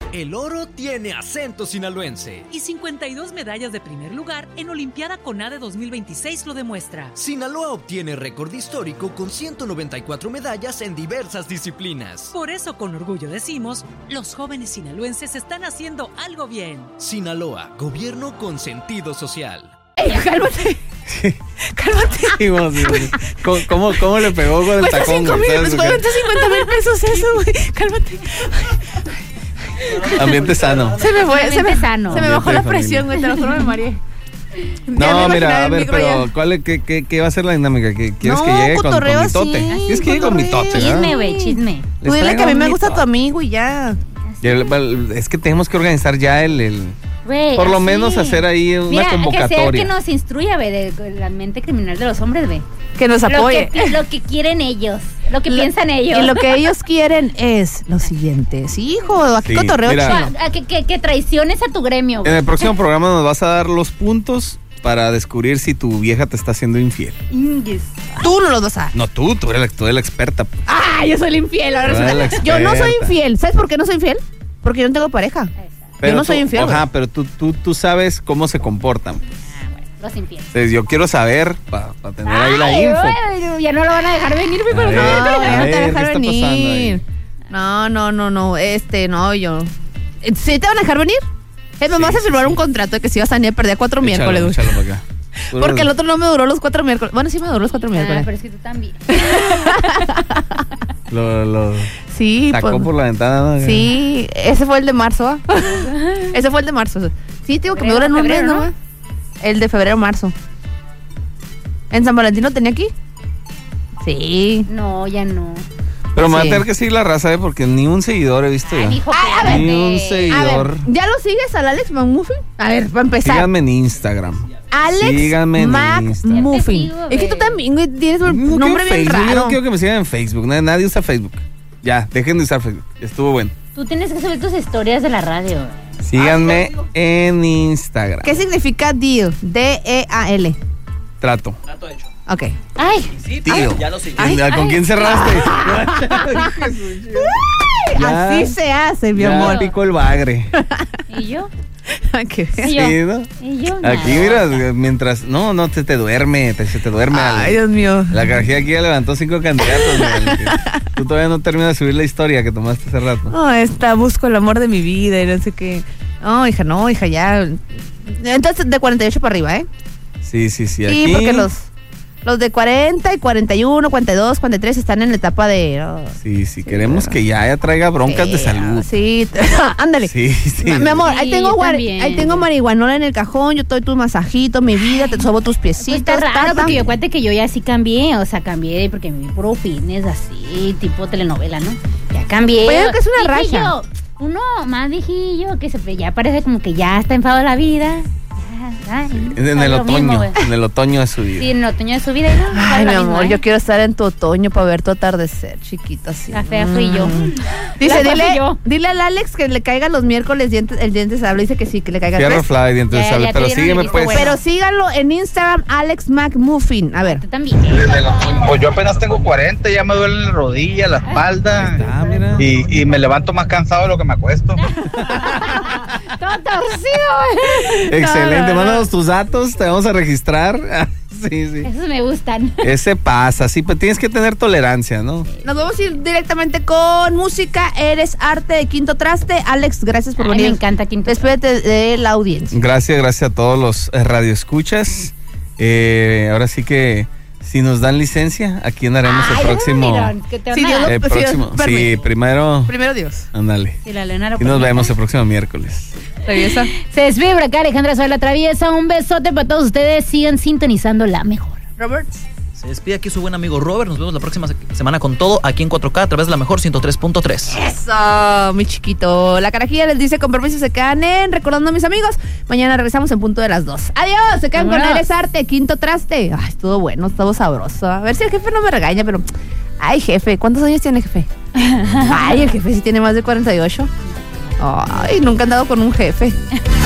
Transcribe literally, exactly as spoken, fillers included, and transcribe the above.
El oro tiene acento sinaloense. Y cincuenta y dos medallas de primer lugar en Olimpiada CONADE dos mil veintiséis lo demuestra. Sinaloa obtiene récord histórico con ciento noventa y cuatro medallas en diversas disciplinas. Por eso con orgullo decimos, los jóvenes sinaloenses están haciendo algo bien. Sinaloa, gobierno con sentido social. ¡Ey, cálmate! ¡Cálmate! Sí, bueno, sí, sí. ¿Cómo, cómo, ¿Cómo le pegó con el Cuesta tacón? cinco mil, pues cuesta cincuenta mil pesos eso, güey. Cálmate. Ambiente sano. Se me fue, se me, sano. se me bajó la Ambiente de presión, güey, te lo juro, me mareé. No, mira, a ver, pero ¿cuál, qué, qué, ¿qué va a ser la dinámica? ¿Qué, ¿Quieres No, que llegue con, con cotorreo, mitote? sí, ¿Quieres que llegue con cotorreo. mitote? Chisme, güey, chisme. Tú dile que a mí me gusta tu amigo y ya. Es que tenemos que organizar ya el... el Wey, por lo así. menos hacer ahí una Mira, convocatoria. Mira, hay que ser que nos instruya, ve, de, de la mente criminal de los hombres, ve. Que nos apoye. Lo que, lo que quieren ellos, lo que Lo- piensan ellos. Y lo que ellos quieren es lo siguiente. Sí, hijo, aquí Sí, cotorreo mira. chido. A- a que, que, que traiciones a tu gremio, En güey. el próximo programa nos vas a dar los puntos para descubrir si tu vieja te está haciendo infiel. Ingues. Tú no los vas a dar. No, tú, tú eres la, tú eres la experta. Ah, yo soy el infiel. Ahora Tú eres la resulta- Yo no soy experta. infiel. ¿Sabes por qué no soy infiel? Porque yo no tengo pareja. Yo no tú- soy infiel. Ajá, güey. pero tú, tú, tú sabes cómo se comportan. Ah, bueno, los infieles. Entonces, yo quiero saber para tener ahí la Ay, info. güey, ya no lo van a dejar venir, güey, A pero ver, No, no, ya no a te ver, voy a ¿qué dejar está pasando venir. ahí? No, no, no, no. Este, no, yo. ¿Sí te van a dejar venir? Eh, me Sí, vas a sí, firmar sí. un contrato de que si vas a venir a perder cuatro miércoles, güey. Échalo, échalo para acá. Puro- Porque el otro no me duró los cuatro miércoles. Bueno, sí me duró los cuatro Ah, miércoles. pero es que tú también. Lo, lo Sí, sacó pues. por la ventana, ¿no? Sí, ese fue el de marzo. ¿ah? Ese fue el de marzo. Sí, te digo que me Febrero, duran un mes, febrero, ¿no? ¿no? El de febrero, marzo. ¿En San Valentín lo tenía aquí? Sí. No, ya no. Pero me va a Sí. tener que seguir la raza, ¿eh? Porque ni un seguidor he visto Ay, yo. mijo, Ay, a ver, Ni un espérate. A seguidor. ver, ¿ya lo sigues al Alex McMuffin? A ver, para empezar. Síganme en Instagram. Alex Síganme en McMuffin. Instagram. Ya te sigo, Es que tú güey. también, güey, tienes un No nombre quiero bien Facebook, yo raro. no quiero que me sigan en Facebook. Nadie, nadie usa Facebook. Ya, dejen de usar Facebook. Estuvo bueno. Tú tienes que subir tus historias de la radio. Síganme en Instagram. ¿Qué significa deal? D E A L. Trato. Ok. Ay, Sí, Tío. ya lo sigo. Ay, ¿Con ay. quién cerraste? Ya, Así se hace, mi ya amor. pico el bagre. ¿y yo? ¿Qué? ¿Y yo? Sí, ¿no? ¿Y yo? Aquí, Nada. mira, mientras... No, no, te, te duerme, te, se te duerme. Ay, Ale. Dios mío. La carajilla aquí ya levantó cinco candidatos. Ale. Tú todavía no terminas de subir la historia que tomaste hace rato. No, esta busco el amor de mi vida y no sé qué. No, hija, no, hija, ya. Entonces, de cuarenta y ocho para arriba, ¿eh? Sí, sí, sí. Sí, Aquí, porque los, los de cuarenta y cuarenta y uno, cuarenta y dos, cuarenta y tres están en la etapa de... oh, Sí, sí, queremos que ya, ya traiga broncas de sí, salud. Sí, ándale. Sí, sí. Mi amor, ahí Sí, tengo, yo guar- también. ahí tengo marihuanola en el cajón, yo te doy tu masajito, mi vida, te sobo tus Pues piecitos. está raro tata. porque yo cuente que yo ya sí cambié, o sea, cambié porque me vi puro fitness así, tipo telenovela, ¿no? Ya cambié. Pues yo creo que es una Dije racha. yo, uno más viejillo que se ya parece como que ya está enfadado la vida. Ya, ya, En está el lo otoño, mismo, güey. en el otoño de su vida. Sí, en el otoño de su vida. ¿no? Ay, Está mi lo mismo, amor, ¿eh? yo quiero estar en tu otoño para ver tu atardecer, chiquito, así. La fea fui yo. Dice, La fea dile, fui yo. dile al Alex que le caiga los miércoles dientes, el dientes habla. Dice que sí, que le caiga. Fierro ¿Ves? Fly, dientes de Ya, sable. ya te Pero dieron sígueme, el visto pues. bueno. Pero síganlo en Instagram, Alex McMuffin. A ver. Tú también. Pues yo apenas tengo cuarenta, ya me duele la rodilla, la espalda. Ah, mira. Y, y me levanto más cansado de lo que me acuesto. Todo torcido, güey. Excelente, No, no, no. mándanos tus datos, te vamos a registrar. Sí, sí. Esos me gustan. Ese pasa, sí, pero tienes que tener tolerancia, ¿no? Nos vamos a ir directamente con música. Eres arte de Quinto Traste. Alex, gracias por Ay, venir. me encanta Quinto. Despídete de la audiencia. Gracias, gracias a todos los eh, radioescuchas. Eh, ahora sí que si nos dan licencia, aquí andaremos el Ay, próximo. mira, que te van Sí, a Dios dar. lo- El Sí, próximo. permiso. Sí, primero. Primero Dios. Ándale. Si la Leonardo Y nos permite. vemos el próximo miércoles. Regresa. Se despide por acá Alejandra Suárez La Traviesa. Un besote para todos ustedes. Sigan sintonizando la mejor. Robert. Se despide aquí su buen amigo Robert. Nos vemos la próxima se- semana con todo aquí en cuatro K a través de la mejor ciento tres punto tres. Eso, mi chiquito. La carajilla les dice con permiso se quedan en recordando a mis amigos. Mañana regresamos en punto de las dos. Adiós, se quedan con Vámonos. Eres Arte, Quinto Traste. Ay, estuvo bueno, estuvo sabroso. A ver si el jefe no me regaña, pero. Ay, jefe, ¿cuántos años tiene el jefe? Ay, el jefe sí tiene más de cuarenta y ocho. Ay, nunca he andado con un jefe.